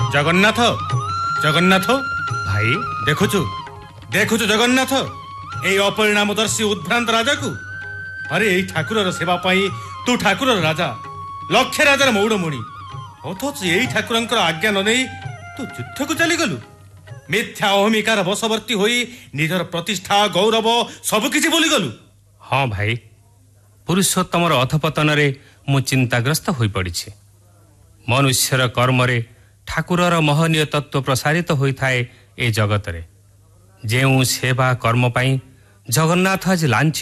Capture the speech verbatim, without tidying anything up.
जगन्नाथ जगन्नाथ भाई देखुचु देखुचु जगन्नाथ ए अपरिणामदर्शी उद्भ्रांत राजा को अरे यही ठाकुर सेवा पाई तू ठाकुर राजा लक्ष्य राजार मौड़मणि अथच यही ठाकुर आज्ञा न नहीं तू युद्ध को चलीगलु मिथ्या अहमिकार बशवर्ती होई निजर प्रतिष्ठा गौरव सबकिछि बोलीगलु। हाँ भाई पुरुषोत्तमर अधपतन मु चिंताग्रस्त हो पड़ी। मनुष्यर कर्मरे ठाकुरर महनीय तत्व प्रसारित होता है ए जगत रे। जेउ सेवा कर्म पाई जगन्नाथ आज लांछित